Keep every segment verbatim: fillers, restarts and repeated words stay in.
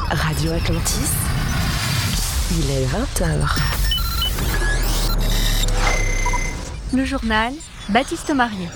Radio Atlantis, il est vingt heures. Le journal, Baptiste Marier.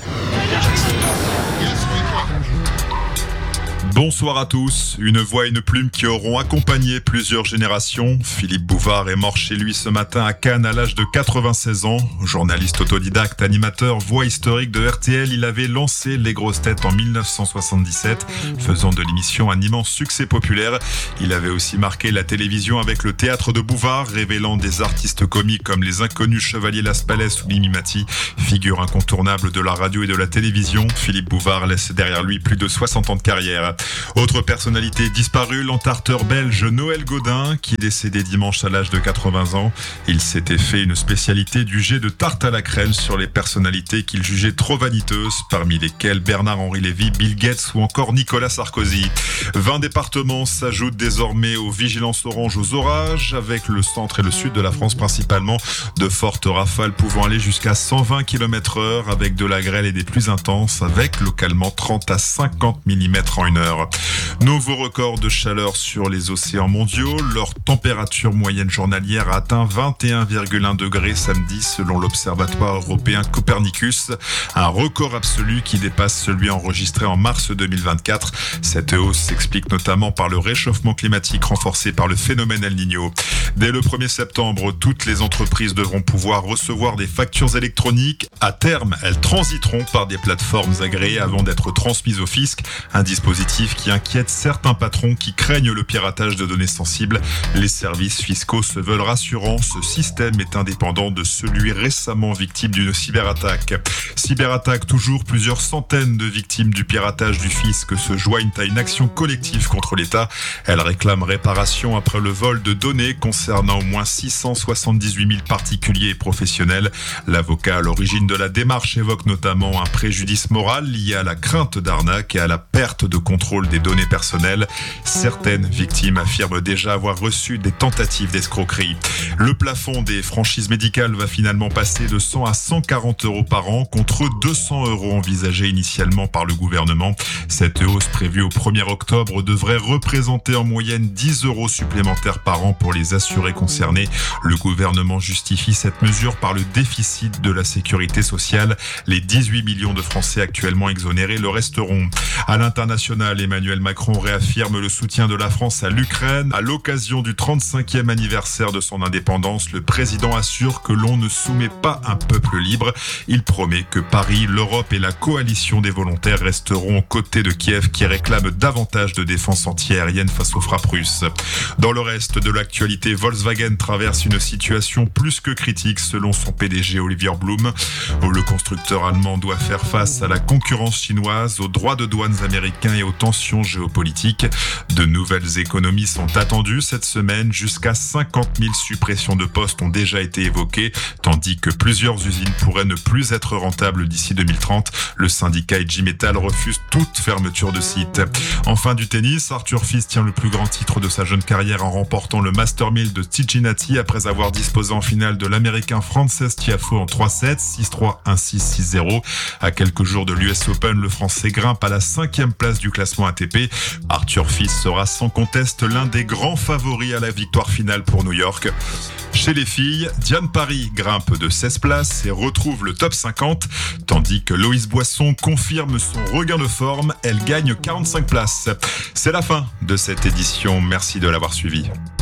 Bonsoir à tous. Une voix et une plume qui auront accompagné plusieurs générations. Philippe Bouvard est mort chez lui ce matin à Cannes à l'âge de quatre-vingt-seize ans. Journaliste autodidacte, animateur, voix historique de R T L, il avait lancé Les Grosses Têtes en mille neuf cent soixante-dix-sept, faisant de l'émission un immense succès populaire. Il avait aussi marqué la télévision avec le théâtre de Bouvard, révélant des artistes comiques comme les inconnus Chevalier Las Palais ou Mimi Mati. Figure incontournable de la radio et de la télévision, Philippe Bouvard laisse derrière lui plus de soixante ans de carrière. Autre personnalité disparue, l'entarteur belge Noël Godin, qui est décédé dimanche à l'âge de quatre-vingts ans. Il s'était fait une spécialité du jet de tarte à la crème sur les personnalités qu'il jugeait trop vaniteuses, parmi lesquelles Bernard-Henri Lévy, Bill Gates ou encore Nicolas Sarkozy. vingt départements s'ajoutent désormais aux vigilances orange aux orages, avec le centre et le sud de la France principalement, de fortes rafales pouvant aller jusqu'à cent vingt kilomètres heure, avec de la grêle et des pluies intenses, avec localement trente à cinquante millimètres en une heure. Nouveau record de chaleur sur les océans mondiaux. Leur température moyenne journalière a atteint vingt et un virgule un degrés samedi selon l'Observatoire européen Copernicus. Un record absolu qui dépasse celui enregistré en mars deux mille vingt-quatre. Cette hausse s'explique notamment par le réchauffement climatique renforcé par le phénomène El Niño. Dès le premier septembre, toutes les entreprises devront pouvoir recevoir des factures électroniques. À terme, elles transiteront par des plateformes agréées avant d'être transmises au fisc. Un dispositif qui inquiète certains patrons qui craignent le piratage de données sensibles. Les services fiscaux se veulent rassurants. Ce système est indépendant de celui récemment victime d'une cyberattaque. Cyberattaque toujours, plusieurs centaines de victimes du piratage du fisc se joignent à une action collective contre l'État. Elles réclament réparation après le vol de données concernant au moins six cent soixante-dix-huit mille particuliers et professionnels. L'avocat à l'origine de la démarche évoque notamment un préjudice moral lié à la crainte d'arnaque et à la perte de contrôle des données personnelles. Certaines victimes affirment déjà avoir reçu des tentatives d'escroquerie. Le plafond des franchises médicales va finalement passer de cent à cent quarante euros par an contre deux cents euros envisagés initialement par le gouvernement. Cette hausse prévue au premier octobre devrait représenter en moyenne dix euros supplémentaires par an pour les assurés concernés. Le gouvernement justifie cette mesure par le déficit de la sécurité sociale. Les dix-huit millions de Français actuellement exonérés le resteront. À l'international, Emmanuel Macron réaffirme le soutien de la France à l'Ukraine. À l'occasion du trente-cinquième anniversaire de son indépendance, le président assure que l'on ne soumet pas un peuple libre. Il promet que Paris, l'Europe et la coalition des volontaires resteront aux côtés de Kiev qui réclame davantage de défense anti-aérienne face aux frappes russes. Dans le reste de l'actualité, Volkswagen traverse une situation plus que critique selon son P D G Olivier Blum. Le constructeur allemand doit faire face à la concurrence chinoise, aux droits de douane américains et aux tensions géopolitiques. De nouvelles économies sont attendues cette semaine. Jusqu'à cinquante mille suppressions de postes ont déjà été évoquées, tandis que plusieurs usines pourraient ne plus être rentables d'ici deux mille trente. Le syndicat Edgy Metal refuse toute fermeture de site. Enfin du tennis, Arthur Fils tient le plus grand titre de sa jeune carrière en remportant le Master mille de Cincinnati après avoir disposé en finale de l'Américain Frances Tiafoe en trois sept, six trois, un six, six zéro. À quelques jours de l'U S Open, le Français grimpe à la cinquième place du classement A T P. Arthur Fils sera sans conteste l'un des grands favoris à la victoire finale pour New York. Chez les filles, Diane Paris grimpe de seize places et retrouve le top cinquante, tandis que Loïs Boisson confirme son regain de forme, elle gagne quarante-cinq places. C'est la fin de cette édition, merci de l'avoir suivi.